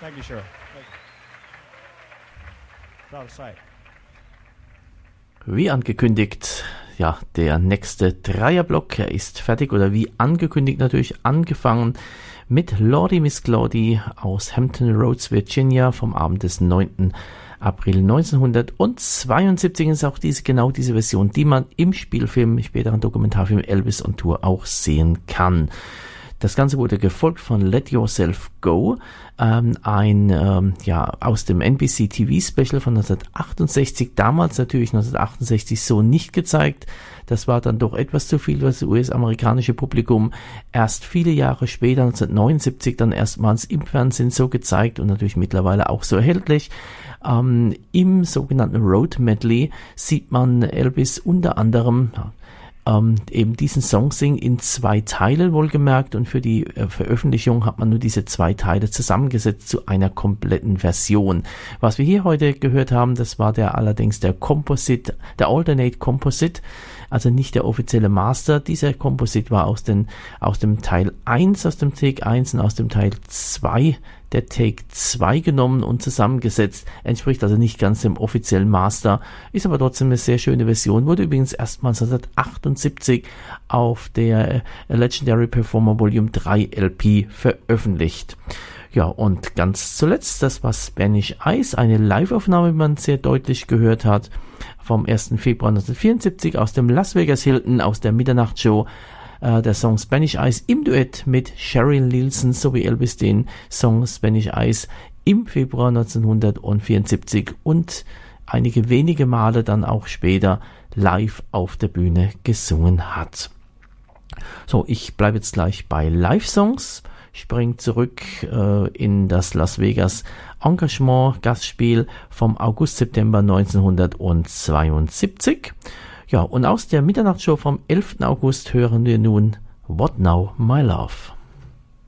Thank you, Cheryl. Proud of sight. Wie angekündigt, ja, der nächste Dreierblock, er ist fertig oder wie angekündigt natürlich angefangen mit Lordy Miss Claudie aus Hampton Roads, Virginia vom Abend des 9. April 1972 ist auch genau diese Version, die man im Spielfilm, späteren Dokumentarfilm Elvis on Tour auch sehen kann. Das Ganze wurde gefolgt von Let Yourself Go, aus dem NBC TV Special von 1968, damals natürlich 1968 so nicht gezeigt. Das war dann doch etwas zu viel für das US-amerikanische Publikum. Erst viele Jahre später, 1979, dann erstmals im Fernsehen so gezeigt und natürlich mittlerweile auch so erhältlich. Im sogenannten Road Medley sieht man Elvis unter anderem eben diesen Song singen in 2 Teilen wohlgemerkt, und für die Veröffentlichung hat man nur diese 2 Teile zusammengesetzt zu einer kompletten Version. Was wir hier heute gehört haben, das war allerdings der Composite, der Alternate Composite, also nicht der offizielle Master. Dieser Composite war aus dem Teil 1, aus dem Take 1 und aus dem Teil 2, der Take 2 genommen und zusammengesetzt, entspricht also nicht ganz dem offiziellen Master, ist aber trotzdem eine sehr schöne Version, wurde übrigens erstmals 1978 auf der Legendary Performer Volume 3 LP veröffentlicht. Ja, und ganz zuletzt, das war Spanish Eyes, eine Live-Aufnahme, wie man sehr deutlich gehört hat, vom 1. Februar 1974 aus dem Las Vegas Hilton, aus der Mitternachtsshow. Der Song Spanish Eyes im Duett mit Cheryl Nielsen, sowie Elvis den Song Spanish Eyes im Februar 1974 und einige wenige Male dann auch später live auf der Bühne gesungen hat. So, ich bleibe jetzt gleich bei Live-Songs, springe zurück in das Las Vegas Engagement Gastspiel vom August-September 1972. Ja, und aus der Mitternachtsshow vom 11. August hören wir nun What Now, My Love.